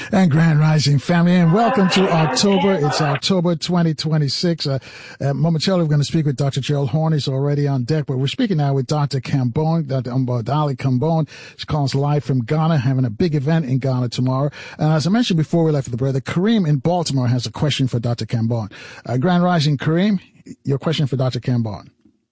And Grand Rising family, and welcome to October. It's October 2026. Momentarily, we're going to speak with Dr. Gerald Horne. He's already on deck, but we're speaking now with Dr. Kambon, Dr. Mbadali Kambon. She calls live from Ghana, having a big event in Ghana tomorrow. And as I mentioned before we left for the brother, Kareem in Baltimore has a question for Dr. Kambon. Grand Rising, Kareem, your question for Dr. Kambon.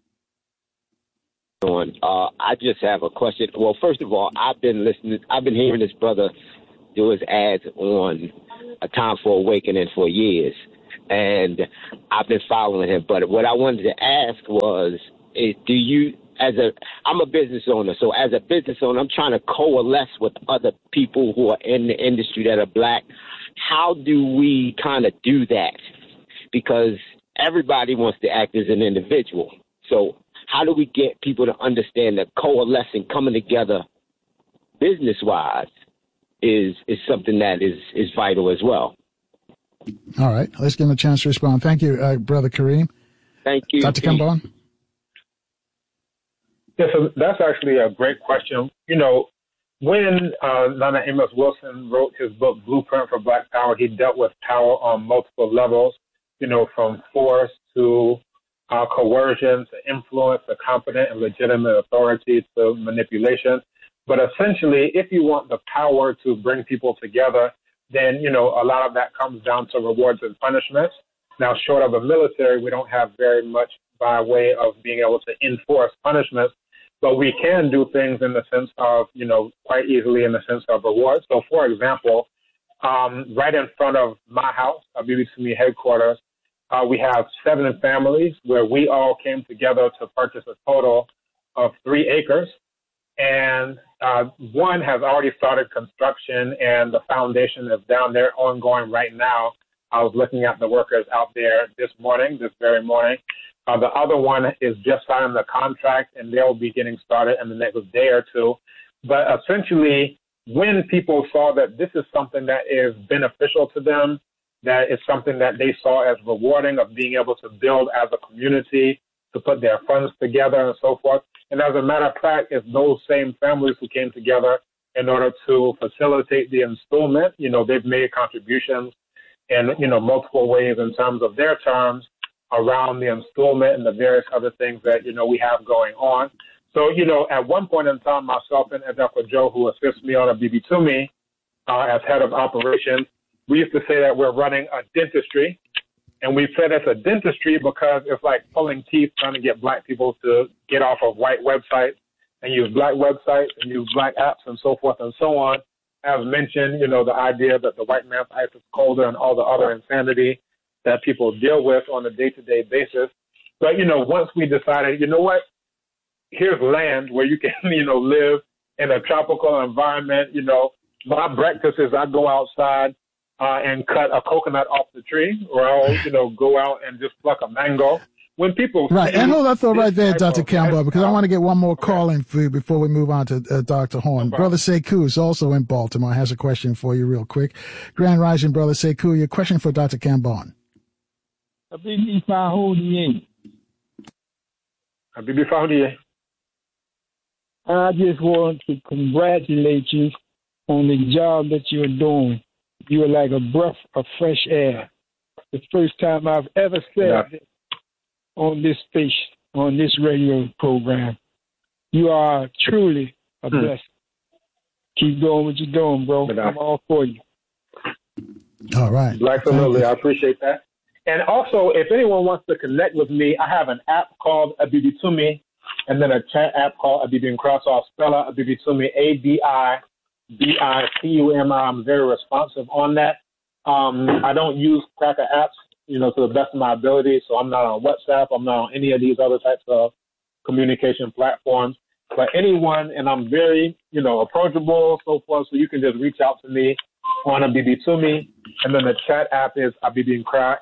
I just have a question. Well, first of all, I've been hearing this brother do his ads on A Time for Awakening for years, and I've been following him. But what I wanted to ask was, I'm a business owner, so as a business owner, I'm trying to coalesce with other people who are in the industry that are black. How do we kind of do that? Because everybody wants to act as an individual. So how do we get people to understand that coalescing, coming together business-wise is something that is vital as well? All right. Let's give him a chance to respond. Thank you, Brother Kareem. Thank you. Dr. Kambon? Yeah, so that's actually a great question. You know, when Nana Amos Wilson wrote his book, Blueprint for Black Power, he dealt with power on multiple levels, you know, from force to coercion to influence to competent and legitimate authority to manipulation. But essentially, if you want the power to bring people together, then, you know, a lot of that comes down to rewards and punishments. Now, short of the military, we don't have very much by way of being able to enforce punishments, but we can do things in the sense of, you know, quite easily in the sense of rewards. So, for example, right in front of my house, BBC headquarters, we have 7 families where we all came together to purchase a total of 3 acres. And one has already started construction, and the foundation is down there ongoing right now. I was looking at the workers out there this very morning. The other one is just signing the contract, and they'll be getting started in the next day or two. But essentially, when people saw that this is something that is beneficial to them, that is something that they saw as rewarding of being able to build as a community, to put their funds together and so forth. And as a matter of fact, it's those same families who came together in order to facilitate the installment. You know, they've made contributions in, you know, multiple ways in terms of their terms around the installment and the various other things that, you know, we have going on. So, you know, at one point in time, myself and Dr. Joe, who assists me on a BB Toomey as head of operations, we used to say that we're running a dentistry. And we said it's a dentistry because it's like pulling teeth, trying to get black people to get off of white websites and use black websites and use black apps and so forth and so on. As mentioned, you know, the idea that the white man's ice is colder and all the other insanity that people deal with on a day-to-day basis. But, you know, once we decided, you know what, here's land where you can, you know, live in a tropical environment. You know, my breakfast is I go outside and cut a coconut off the tree, or I'll, you know, go out and just pluck a mango. When people right, and hold that thought right there, Dr. Campbell, because I want to get one more call in for you before we move on to Dr. Horne. No Brother Sekou is also in Baltimore, has a question for you real quick. Grand Rising, Brother Sekou, your question for Dr. Kambon. Habibi Fahoudie. Habibi Fahoudie. I just want to congratulate you on the job that you're doing. You are like a breath of fresh air. The first time I've ever said this on this station, on this radio program. You are truly a blessing. Keep doing what you're doing, bro. I'm all for you. All right. Absolutely. I appreciate that. And also, if anyone wants to connect with me, I have an app called Abidi Toomey, and then a chat app called Abidi Nkra. So I'll spell out Abidi Toomey, ABIBITUMI. I'm very responsive on that. I don't use cracker apps, you know, to the best of my ability. So I'm not on WhatsApp. I'm not on any of these other types of communication platforms. But anyone, and I'm very, you know, approachable, so forth. So you can just reach out to me on Abidi Toomey. And then the chat app is Abidi Nkra,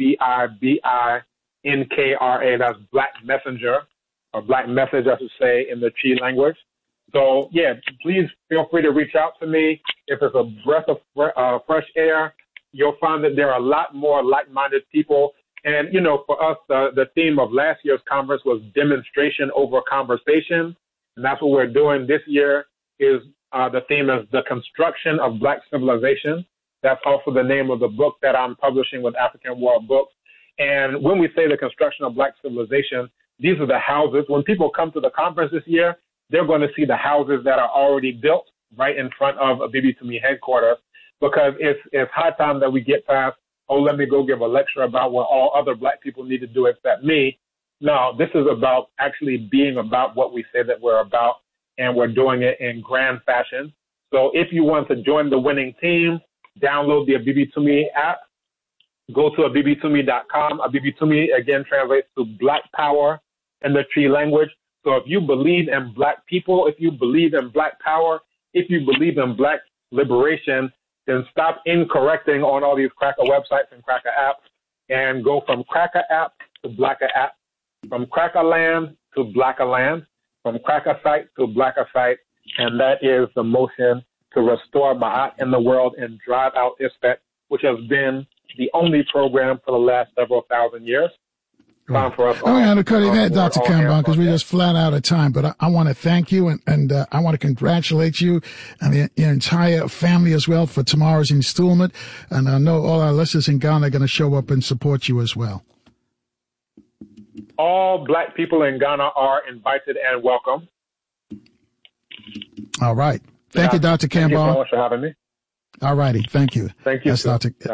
ABIBINKRA. That's Black Messenger, or Black Message, I should say, in the Chi language. So, yeah, please feel free to reach out to me. If it's a breath of fresh air, you'll find that there are a lot more like-minded people. And, you know, for us, the theme of last year's conference was demonstration over conversation. And that's what we're doing this year. Is the theme is the construction of Black civilization. That's also the name of the book that I'm publishing with African World Books. And when we say the construction of Black civilization, these are the houses. When people come to the conference this year, they're going to see the houses that are already built right in front of a Bibi Tumi headquarters, because it's high time that we get past, oh, let me go give a lecture about what all other Black people need to do except me. No, this is about actually being about what we say that we're about, and we're doing it in grand fashion. So if you want to join the winning team, download the Bibi Tumi app. Go to abibitumi.com. Abibitumi, again, translates to Black Power in the Tree language. So if you believe in Black people, if you believe in Black power, if you believe in Black liberation, then stop incorrecting on all these cracker websites and cracker apps and go from cracker app to blacker app, from cracker land to blacker land, from cracker site to blacker site. And that is the motion to restore Ma'at in the world and drive out Isfet, which has been the only program for the last several thousand years. Time for us all. I'm going to cut in there, Dr. Kambon, because we're just flat out of time. But I want to thank you, and I want to congratulate you and your entire family as well for tomorrow's installment. And I know all our listeners in Ghana are going to show up and support you as well. All Black people in Ghana are invited and welcome. All right. Thank you, Dr. Kambon. Thank you so much for having me. All righty. Thank you. Thank you. That's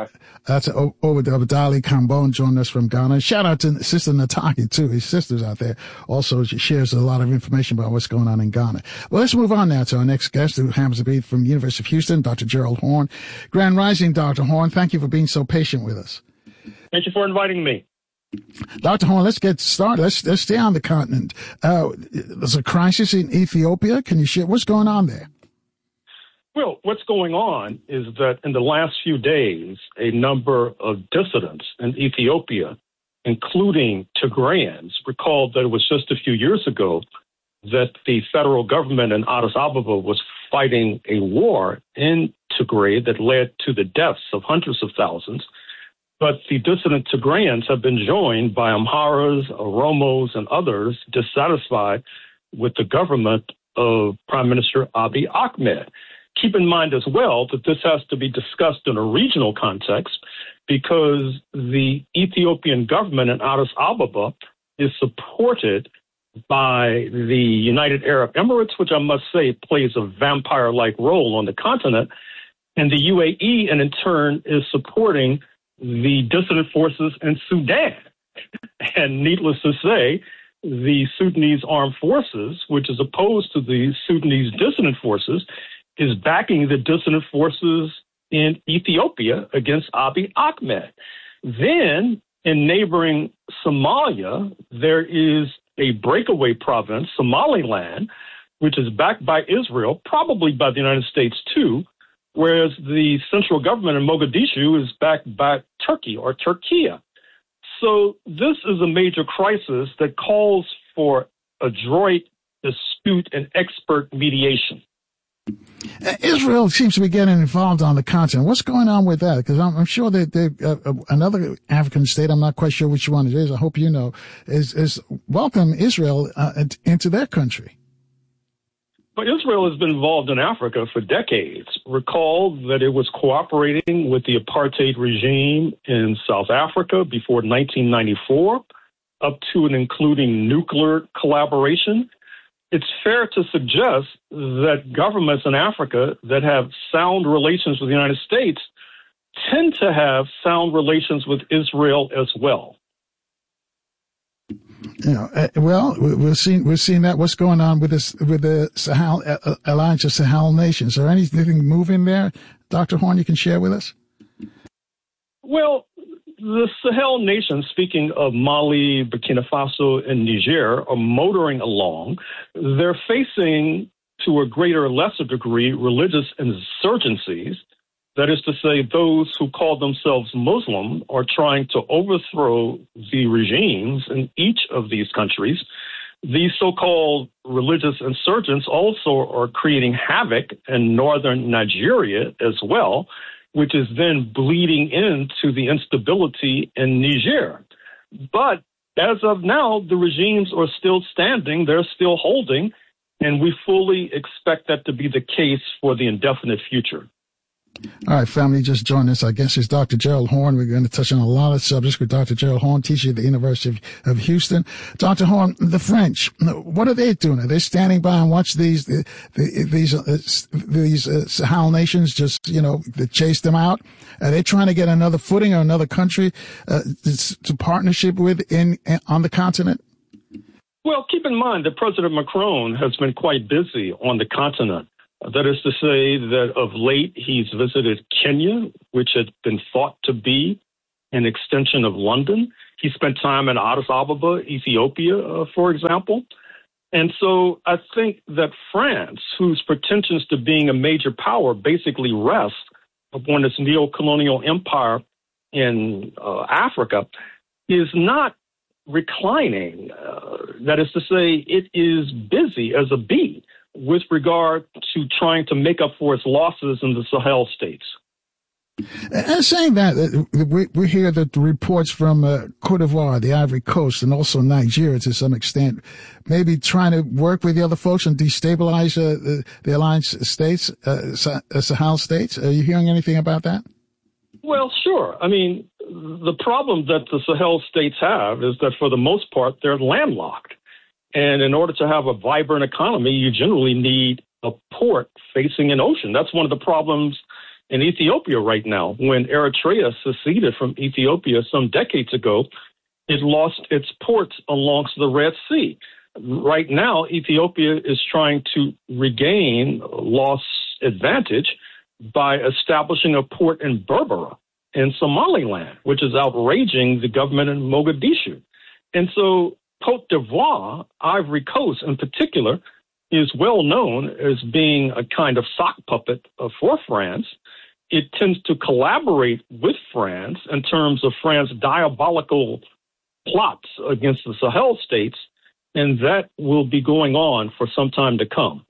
Obadali Kambon joining us from Ghana. Shout out to Sister Nataki, too. His sister's out there. Also, she shares a lot of information about what's going on in Ghana. Well, let's move on now to our next guest, who happens to be from the University of Houston, Dr. Gerald Horne. Grand Rising, Dr. Horne. Thank you for being so patient with us. Thank you for inviting me. Dr. Horne, let's get started. Let's stay on the continent. There's a crisis in Ethiopia. Can you share what's going on there? Well, what's going on is that in the last few days, a number of dissidents in Ethiopia, including Tigrayans, recalled that it was just a few years ago that the federal government in Addis Ababa was fighting a war in Tigray that led to the deaths of hundreds of thousands. But the dissident Tigrayans have been joined by Amharas, Oromos, and others dissatisfied with the government of Prime Minister Abiy Ahmed. Keep in mind as well that this has to be discussed in a regional context, because the Ethiopian government in Addis Ababa is supported by the United Arab Emirates, which I must say plays a vampire-like role on the continent, and the UAE, and in turn is supporting the dissident forces in Sudan. And needless to say, the Sudanese armed forces, which is opposed to the Sudanese dissident forces, is backing the dissident forces in Ethiopia against Abiy Ahmed. Then, in neighboring Somalia, there is a breakaway province, Somaliland, which is backed by Israel, probably by the United States too, whereas the central government in Mogadishu is backed by Turkey or Turkey. So this is a major crisis that calls for adroit dispute and expert mediation. Israel seems to be getting involved on the continent. What's going on with that? Because I'm sure that another African state, I'm not quite sure which one it is, I hope you know, is welcome Israel into their country. But Israel has been involved in Africa for decades. Recall that it was cooperating with the apartheid regime in South Africa before 1994, up to and including nuclear collaboration. It's fair to suggest that governments in Africa that have sound relations with the United States tend to have sound relations with Israel as well. You know, well, we're seeing that. What's going on with the Sahel Alliance of Sahel nations? Is there anything moving there, Dr. Horne, you can share with us? Well, the Sahel nations, speaking of Mali, Burkina Faso, and Niger, are motoring along. They're facing, to a greater or lesser degree, religious insurgencies. That is to say, those who call themselves Muslim are trying to overthrow the regimes in each of these countries. These so-called religious insurgents also are creating havoc in northern Nigeria as well, which is then bleeding into the instability in Niger. But as of now, the regimes are still standing, they're still holding, and we fully expect that to be the case for the indefinite future. All right, family, just join us. Our guest is Dr. Gerald Horne. We're going to touch on a lot of subjects with Dr. Gerald Horne, teacher at the University of Houston. Dr. Horne, the French, what are they doing? Are they standing by and watch these Sahel nations just, chase them out? Are they trying to get another footing or another country to partnership with on the continent? Well, keep in mind that President Macron has been quite busy on the continent. That is to say that of late he's visited Kenya, which had been thought to be an extension of London. He spent time in Addis Ababa, Ethiopia, for example. And so I think that France, whose pretensions to being a major power basically rest upon its neo-colonial empire in Africa, is not reclining. That is to say, it is busy as a bee with regard to trying to make up for its losses in the Sahel states. And saying that, we hear that the reports from Cote d'Ivoire, the Ivory Coast, and also Nigeria to some extent, maybe trying to work with the other folks and destabilize the alliance states, Sahel states. Are you hearing anything about that? Well, sure. I mean, the problem that the Sahel states have is that for the most part, they're landlocked. And in order to have a vibrant economy, you generally need a port facing an ocean. That's one of the problems in Ethiopia right now. When Eritrea seceded from Ethiopia some decades ago, it lost its ports along the Red Sea. Right now, Ethiopia is trying to regain lost advantage by establishing a port in Berbera in Somaliland, which is outraging the government in Mogadishu. And so Cote d'Ivoire, Ivory Coast in particular, is well known as being a kind of sock puppet for France. It tends to collaborate with France in terms of France's diabolical plots against the Sahel states, and that will be going on for some time to come.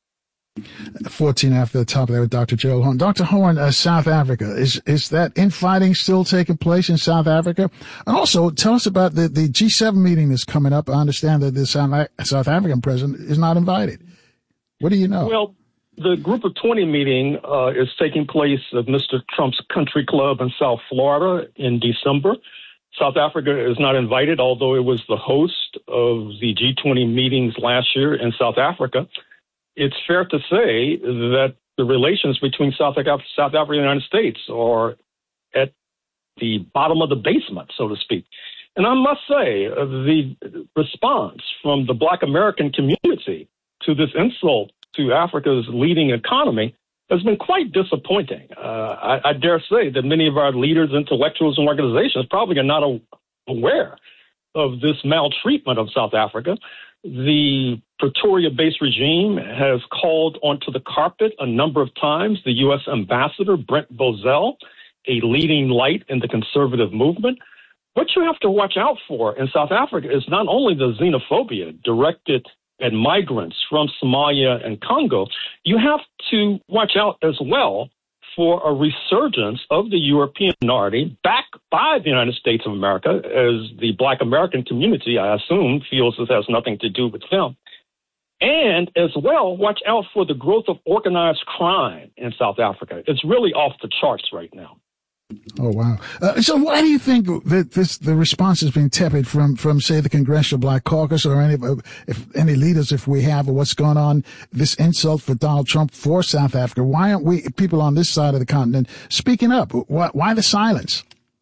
14 after the top of that with Dr. Gerald Horne. Dr. Horne, South Africa, is that infighting still taking place in South Africa? And also, tell us about the G7 meeting that's coming up. I understand that the South African president is not invited. What do you know? Well, the Group of 20 meeting is taking place at Mr. Trump's country club in South Florida in December. South Africa is not invited, although it was the host of the G20 meetings last year in South Africa. It's fair to say that the relations between South Africa and the United States are at the bottom of the basement, so to speak. And I must say, the response from the Black American community to this insult to Africa's leading economy has been quite disappointing. I dare say that many of our leaders, intellectuals, and organizations probably are not aware of this maltreatment of South Africa. The Pretoria-based regime has called onto the carpet a number of times the U.S. ambassador, Brent Bozell, a leading light in the conservative movement. What you have to watch out for in South Africa is not only the xenophobia directed at migrants from Somalia and Congo, you have to watch out as well for a resurgence of the European minority backed by the United States of America, as the Black American community, I assume, feels this has nothing to do with them. And as well, watch out for the growth of organized crime in South Africa. It's really off the charts right now. Oh, wow. So why do you think that the response has been tepid from say, the Congressional Black Caucus or any leaders, if we have, or what's going on, this insult for Donald Trump for South Africa? Why aren't we, people on this side of the continent, speaking up? Why the silence?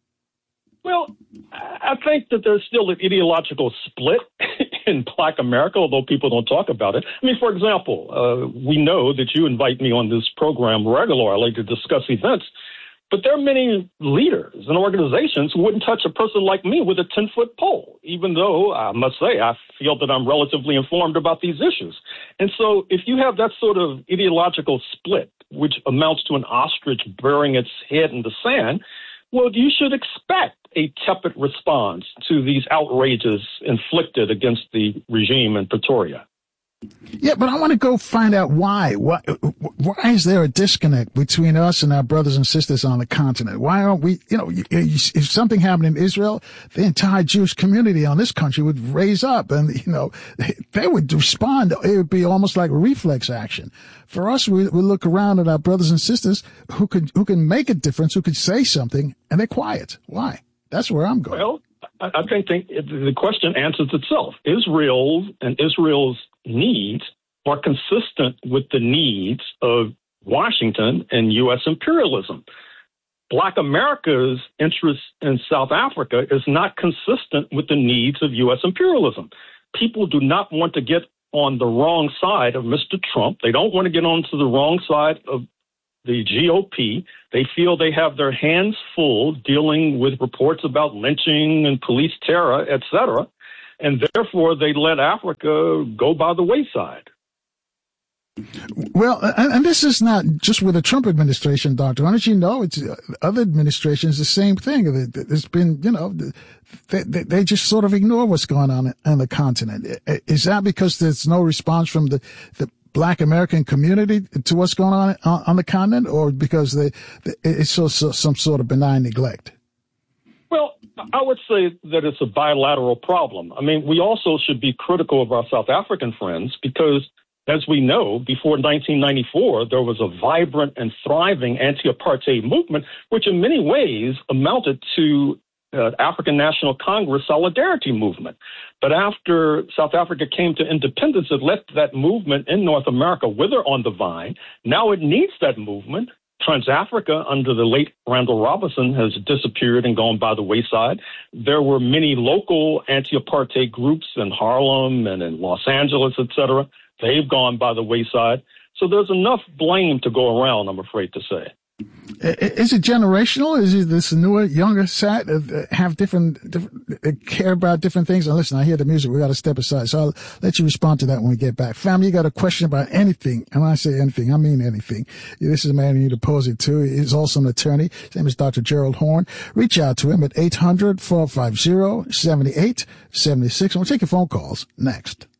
Well, I think that there's still an ideological split in Black America, although people don't talk about it. I mean, for example, we know that you invite me on this program regularly to discuss events, but there are many leaders and organizations who wouldn't touch a person like me with a 10-foot pole, even though I must say I feel that I'm relatively informed about these issues. And so if you have that sort of ideological split, which amounts to an ostrich burying its head in the sand, well, you should expect a tepid response to these outrages inflicted against the regime in Pretoria. Yeah, but I want to go find out why. Why is there a disconnect between us and our brothers and sisters on the continent? Why aren't we, if something happened in Israel, the entire Jewish community on this country would raise up and, they would respond. It would be almost like reflex action. For us, we look around at our brothers and sisters who can make a difference, who could say something, and they're quiet. Why? That's where I'm going. Well, I think the question answers itself. Israel's needs are consistent with the needs of Washington and U.S. imperialism. Black America's interest in South Africa is not consistent with the needs of U.S. imperialism. People do not want to get on the wrong side of Mr. Trump. They don't want to get onto the wrong side of the GOP. They feel they have their hands full dealing with reports about lynching and police terror, et cetera, and therefore they let Africa go by the wayside. Well, and this is not just with the Trump administration, Doctor. Why don't you know it's other administrations, the same thing. There's been, they just sort of ignore what's going on the continent. Is that because there's no response from the Black American community to what's going on the continent, or because it's some sort of benign neglect? Well, I would say that it's a bilateral problem. I mean, we also should be critical of our South African friends because, as we know, before 1994, there was a vibrant and thriving anti-apartheid movement, which in many ways amounted to African National Congress solidarity movement. But after South Africa came to independence, it left that movement in North America wither on the vine. Now it needs that movement. Trans-Africa, under the late Randall Robinson, has disappeared and gone by the wayside. There were many local anti-apartheid groups in Harlem and in Los Angeles, et cetera. They've gone by the wayside. So there's enough blame to go around, I'm afraid to say. Is it generational? Is it this newer, younger set have different care about different things? And listen, I hear the music. We got to step aside. So I'll let you respond to that when we get back. Family, you got a question about anything. And when I say anything, I mean anything. This is a man you need to pose it to. He's also an attorney. His name is Dr. Gerald Horne. Reach out to him at 800-450-7876. And we'll take your phone calls next.